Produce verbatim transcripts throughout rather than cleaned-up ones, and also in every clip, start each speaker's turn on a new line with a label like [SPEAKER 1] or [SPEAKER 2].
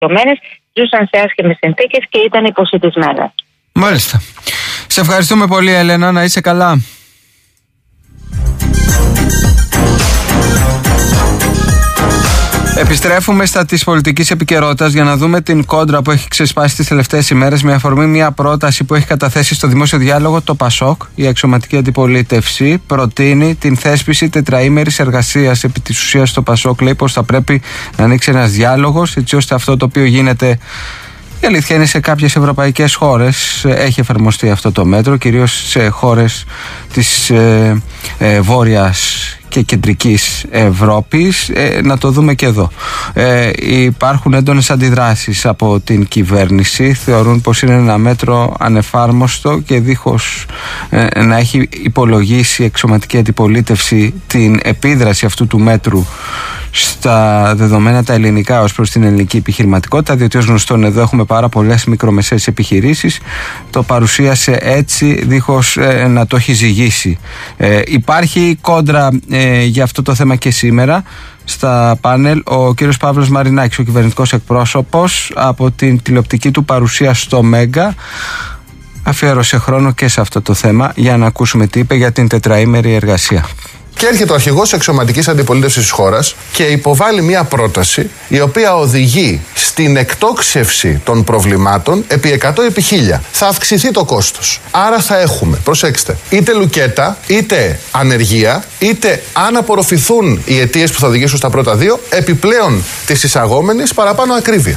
[SPEAKER 1] ζούσαν σε άσχημες συνθήκες και ήταν υποσιτισμένες.
[SPEAKER 2] Μάλιστα. Σε ευχαριστούμε πολύ, Έλενα, να είσαι καλά. Επιστρέφουμε στα της πολιτικής επικαιρότητας για να δούμε την κόντρα που έχει ξεσπάσει τις τελευταίες ημέρες με αφορμή μια πρόταση που έχει καταθέσει στο δημόσιο διάλογο το ΠΑΣΟΚ. Η αξιωματική αντιπολίτευση προτείνει την θέσπιση τετραήμερης εργασίας. Επί της ουσίας το ΠΑΣΟΚ λέει πως θα πρέπει να ανοίξει ένας διάλογος έτσι ώστε αυτό το οποίο γίνεται. Η αλήθεια είναι σε κάποιες ευρωπαϊκές χώρες έχει εφαρμοστεί αυτό το μέτρο, κυρίως σε χώρες της ε, ε, Βόρειας και Κεντρικής Ευρώπης. Ε, να το δούμε και εδώ. Ε, υπάρχουν έντονες αντιδράσεις από την κυβέρνηση. Θεωρούν πως είναι ένα μέτρο ανεφάρμοστο και δίχως ε, να έχει υπολογίσει η εξωματική αντιπολίτευση την επίδραση αυτού του μέτρου στα δεδομένα τα ελληνικά ως προς την ελληνική επιχειρηματικότητα, διότι ως γνωστόν εδώ έχουμε πάρα πολλές μικρομεσαίες επιχειρήσεις. Το παρουσίασε έτσι δίχως ε, να το έχει ζυγίσει. Ε, υπάρχει κόντρα ε, για αυτό το θέμα και σήμερα στα πάνελ. Ο κύριος Παύλος Μαρινάκης, ο κυβερνητικός εκπρόσωπος, από την τηλεοπτική του παρουσία στο Μέγκα, αφιέρωσε χρόνο και σε αυτό το θέμα για να ακούσουμε τι είπε για την τετραήμερη εργασία.
[SPEAKER 3] Και έρχεται ο αρχηγός εξωματικής αντιπολίτευσης της χώρας και υποβάλλει μια πρόταση η οποία οδηγεί στην εκτόξευση των προβλημάτων επί εκατό επί χίλια. Θα αυξηθεί το κόστος. Άρα θα έχουμε, προσέξτε, είτε λουκέτα, είτε ανεργία, είτε αν απορροφηθούν οι αιτίες που θα οδηγήσουν στα πρώτα δύο, επιπλέον της εισαγόμενης παραπάνω ακρίβεια.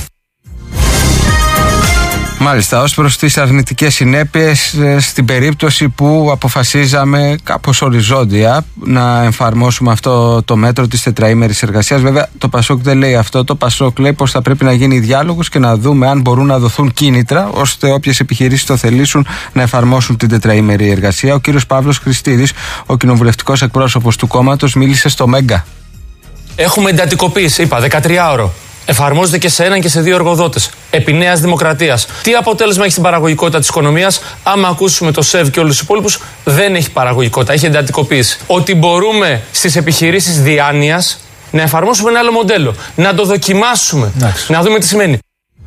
[SPEAKER 2] Μάλιστα, ως προς τις αρνητικές συνέπειες στην περίπτωση που αποφασίζαμε κάπως οριζόντια να εφαρμόσουμε αυτό το μέτρο της τετραήμερης εργασίας. Βέβαια το ΠΑΣΟΚ δεν λέει αυτό, το ΠΑΣΟΚ λέει πως θα πρέπει να γίνει διάλογος και να δούμε αν μπορούν να δοθούν κίνητρα ώστε όποιες επιχειρήσεις το θελήσουν να εφαρμόσουν την τετραήμερη εργασία. Ο κύριος Παύλος Χριστίδης, ο κοινοβουλευτικός εκπρόσωπος του κόμματος, μίλησε στο Μέγκα.
[SPEAKER 4] Έχουμε εντατικοποίηση, είπα, δεκατριάωρο. Εφαρμόζεται και σε έναν και σε δύο εργοδότες. Επί Νέας Δημοκρατίας. Τι αποτέλεσμα έχει στην παραγωγικότητα της οικονομίας? Άμα ακούσουμε το ΣΕΒ και όλους τους υπόλοιπους, δεν έχει παραγωγικότητα, έχει εντατικοποίηση. Ότι μπορούμε στις επιχειρήσεις διάνοιας να εφαρμόσουμε ένα άλλο μοντέλο. Να το δοκιμάσουμε. Άξι. Να δούμε τι σημαίνει.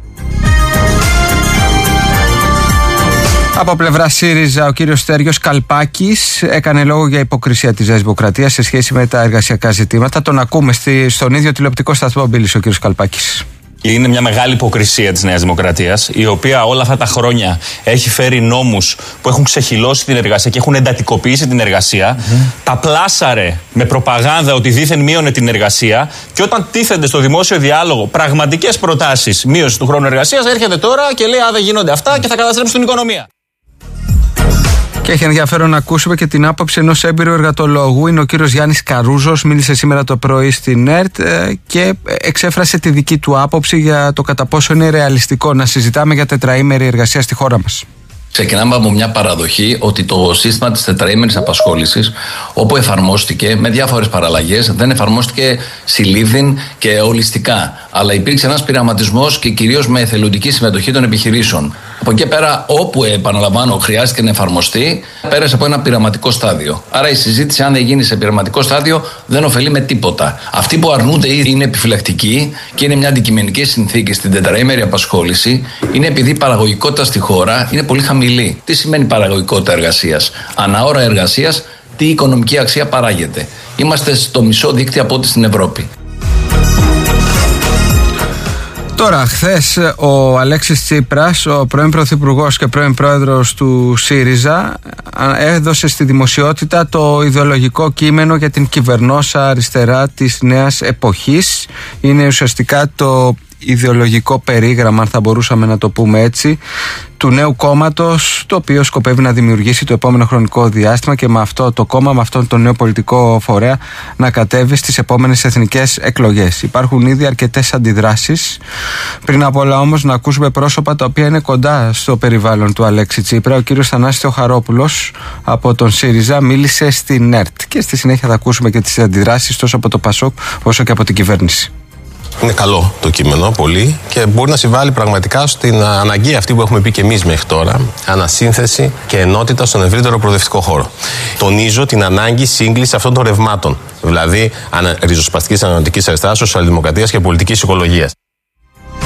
[SPEAKER 2] Από πλευρά ΣΥΡΙΖΑ, ο κύριος Στέργιος Καλπάκης έκανε λόγο για υποκρισία της Νέας Δημοκρατίας σε σχέση με τα εργασιακά ζητήματα. Τον ακούμε στη, στον ίδιο τηλεοπτικό σταθμό, μίλησε ο κύριος Καλπάκης.
[SPEAKER 5] Είναι μια μεγάλη υποκρισία της Νέας Δημοκρατίας, η οποία όλα αυτά τα χρόνια έχει φέρει νόμους που έχουν ξεχυλώσει την εργασία και έχουν εντατικοποιήσει την εργασία. Mm-hmm. Τα πλάσαρε με προπαγάνδα ότι δήθεν μείωνε την εργασία, και όταν τίθενται στο δημόσιο διάλογο πραγματικές προτάσεις μείωση του χρόνου εργασίας, έρχεται τώρα και λέει: Α, δεν γίνονται αυτά και θα καταστρέψουν την οικονομία.
[SPEAKER 2] Και έχει ενδιαφέρον να ακούσουμε και την άποψη ενός έμπειρου εργατολόγου. Είναι ο κύριος Γιάννης Καρούζος, μίλησε σήμερα το πρωί στην ΕΡΤ και εξέφρασε τη δική του άποψη για το κατά πόσο είναι ρεαλιστικό να συζητάμε για τετραήμερη εργασία στη χώρα μας.
[SPEAKER 6] Ξεκινάμε από μια παραδοχή ότι το σύστημα της τετραήμερης απασχόλησης, όπου εφαρμόστηκε με διάφορες παραλλαγές, δεν εφαρμόστηκε συλλήβδιν και ολιστικά. Αλλά υπήρξε ένας πειραματισμός και κυρίως με εθελοντική συμμετοχή των επιχειρήσεων. Από εκεί πέρα, όπου επαναλαμβάνω χρειάστηκε να εφαρμοστεί, πέρασε από ένα πειραματικό στάδιο. Άρα η συζήτηση, αν δεν γίνει σε πειραματικό στάδιο, δεν ωφελεί με τίποτα. Αυτοί που αρνούνται ή είναι επιφυλακτικοί και είναι μια αντικειμενική συνθήκη στην τετραήμερη απασχόληση, είναι επειδή η παραγωγικότητα στη χώρα είναι πολύ χαμηλή. Τι σημαίνει παραγωγικότητα εργασίας? Αναώρα εργασίας, τι οικονομική αξία παράγεται. Είμαστε στο μισό δίκτυο από ό,τι στην Ευρώπη.
[SPEAKER 2] Τώρα, χθες ο Αλέξης Τσίπρας, ο πρώην Πρωθυπουργός και πρώην Πρόεδρος του ΣΥΡΙΖΑ, έδωσε στη δημοσιότητα το ιδεολογικό κείμενο για την κυβερνόσα αριστερά της νέας εποχής. Είναι ουσιαστικά το ιδεολογικό περίγραμμα, αν θα μπορούσαμε να το πούμε έτσι, του νέου κόμματος, το οποίο σκοπεύει να δημιουργήσει το επόμενο χρονικό διάστημα και με αυτό το κόμμα, με αυτόν τον νέο πολιτικό φορέα, να κατέβει στις επόμενες εθνικές εκλογές. Υπάρχουν ήδη αρκετές αντιδράσεις. Πριν από όλα όμως να ακούσουμε πρόσωπα τα οποία είναι κοντά στο περιβάλλον του Αλέξη Τσίπρα. Ο κύριος Θανάσης Θεοχαρόπουλος από τον ΣΥΡΙΖΑ μίλησε στην ΕΡΤ και στη συνέχεια θα ακούσουμε και τις αντιδράσεις τόσο από το ΠΑΣΟΚ όσο και από την κυβέρνηση.
[SPEAKER 7] Είναι καλό το κείμενο, πολύ, και μπορεί να συμβάλλει πραγματικά στην αναγκή αυτή που έχουμε πει και εμείς μέχρι τώρα, ανασύνθεση και ενότητα στον ευρύτερο προοδευτικό χώρο. Τονίζω την ανάγκη σύγκλησης αυτών των ρευμάτων, δηλαδή ριζοσπαστικής ανανεωτικής αριστεράς, σοσιαλδημοκρατίας και πολιτικής οικολογίας.